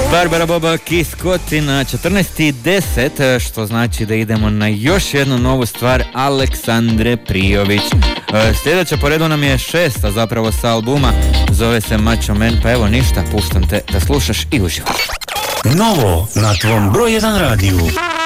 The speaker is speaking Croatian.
Barbara Boba Kiskoti na 14.10, što znači da idemo na još jednu novu stvar Aleksandre Prijović. Sljedeća po redu nam je 6. zapravo sa albuma, zove se Macho Man, pa evo ništa, puštam te da slušaš i uživaš. Novo na tvom broj 1 radiju.